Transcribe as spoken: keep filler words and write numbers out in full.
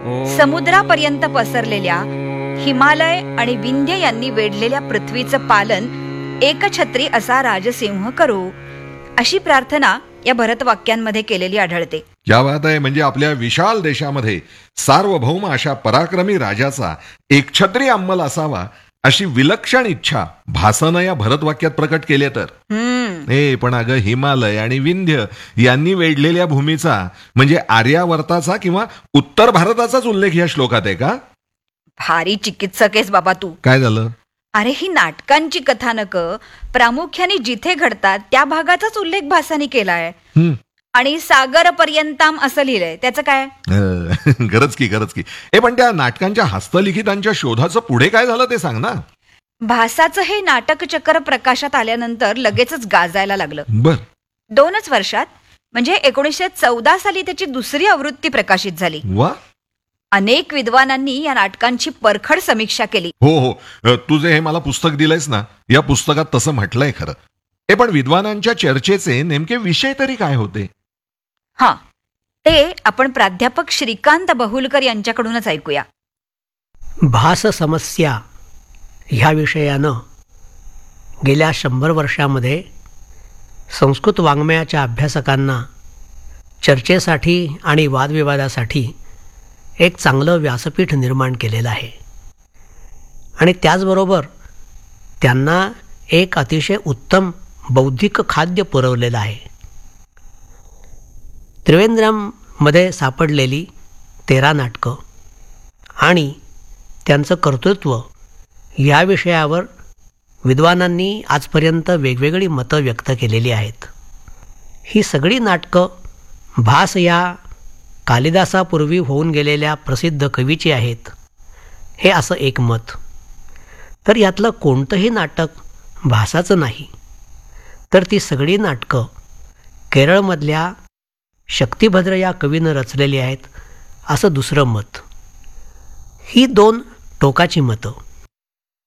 समुद्रापर्यंत पसरलेल्या हिमालय आणि विंध्य यांनी वेढलेल्या पृथ्वीचं पालन एकछत्री असा राजसिंह करो, अशी प्रार्थना या भरत वाक्यांमध्ये केलेली आढळते. क्या बात आहे. म्हणजे आपल्या विशाल देशामध्ये सार्वभौम अशा पराक्रमी राजाचा एकछत्री अंमल असावा अशी विलक्षण इच्छा भासानं या भरत वाक्यात प्रकट केले. तर ए पण अगं, हिमालय आणि विंध्य यांनी वेढलेल्या भूमीचा म्हणजे आर्यावर्ताचा किंवा उत्तर भारताचाच उल्लेख या श्लोकात आहे का? भारी चिकित्सक आहेस बाबा तू. काय झालं? अरे, ही नाटकांची कथानक प्रामुख्याने जिथे घडतात त्या भागाचाच उल्लेख भासानी केलाय. आणि सागर पर्यंताम असं लिहिलंय, त्याचं काय? गरज की गरज की ए पण त्या नाटकांच्या हस्तलिखितांच्या शोधाचं पुढे काय झालं ते सांग ना. भासाचं हे नाटक चक्र प्रकाशात आल्यानंतर लगेचच गाजायला लागलं. बर. दोनच वर्षात म्हणजे एकोणीसशे चौदा साली त्याची दुसरी आवृत्ती प्रकाशित झाली. वा. अनेक विद्वानांनी या नाटकांची परखड समीक्षा केली. हो हो, तुझे हे मला पुस्तक दिलंयस ना, या पुस्तकात तसं म्हटलंय खरं. हे पण विद्वानांच्या चर्चेचे नेमके विषय तरी काय होते? हा, ते आपण प्राध्यापक श्रीकांत बहुलकर यांच्याकडूनच ऐकूया. भास समस्या ह्या विषयानं गेल्या शंभर वर्षामध्ये संस्कृत वाङ्मयाच्या अभ्यासकांना चर्चेसाठी आणि वादविवादासाठी एक चांगलं व्यासपीठ निर्माण केलेलं आहे. आणि त्याचबरोबर त्यांना एक अतिशय उत्तम बौद्धिक खाद्य पुरवलेलं आहे. त्रिवेंद्रममध्ये सापडलेली तेरा नाटकं आणि त्यांचं कर्तृत्व या विषयावर विद्वानांनी आजपर्यंत वेगवेगळी मतं व्यक्त केलेली आहेत. ही सगळी नाटकं भास या कालिदासापूर्वी होऊन गेलेल्या प्रसिद्ध कवीची आहेत, हे असं एक मत. तर यातलं कोणतंही नाटक भासाचं नाही, तर ती सगळी नाटकं केरळमधल्या शक्तिभद्र या कवीनं रचलेली आहेत, असं दुसरं मत. ही दोन टोकाची मतं.